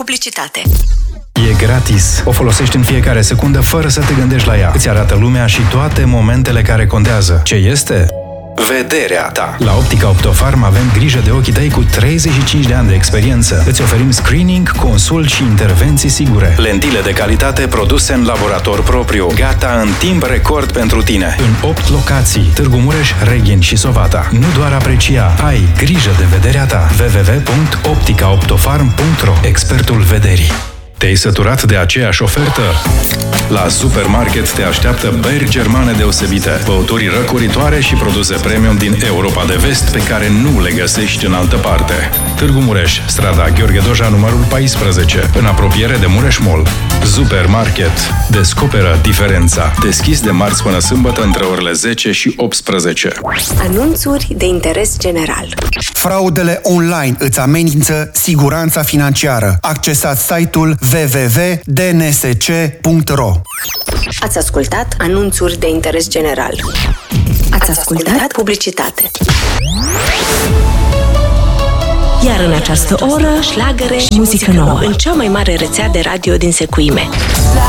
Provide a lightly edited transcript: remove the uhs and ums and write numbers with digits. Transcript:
Publicitate. E gratis. O folosești în fiecare secundă fără să te gândești la ea. Îți arată lumea și toate momentele care contează. Ce este? Vederea ta. La Optica Optofarm avem grijă de ochii tăi cu 35 de ani de experiență. Îți oferim screening, consult și intervenții sigure. Lentile de calitate produse în laborator propriu. Gata în timp record pentru tine. În 8 locații. Târgu Mureș, Reghin și Sovata. Nu doar aprecia, ai grijă de vederea ta. www.opticaoptofarm.ro. Expertul vederii. Te-ai săturat de aceeași ofertă? La Supermarket te așteaptă beri germane deosebite, băuturi răcoritoare și produse premium din Europa de Vest pe care nu le găsești în altă parte. Târgu Mureș, strada Gheorghe Doja, numărul 14, în apropiere de Mureș Mall. Supermarket. Descoperă diferența. Deschis de marți până sâmbătă între orele 10 și 18. Anunțuri de interes general. Fraudele online îți amenință siguranța financiară. Accesați site-ul www.dnsc.ro. Ați ascultat anunțuri de interes general. Ați ascultat publicitate. Iar în această oră, șlagăre și muzică nouă în cea mai mare rețea de radio din Secuime.